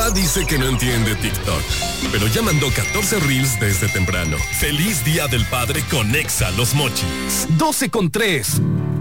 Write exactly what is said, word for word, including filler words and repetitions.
papá dice que no entiende TikTok, pero ya mandó catorce reels desde temprano. Feliz Día del Padre con Exa Los Mochis. doce con tres.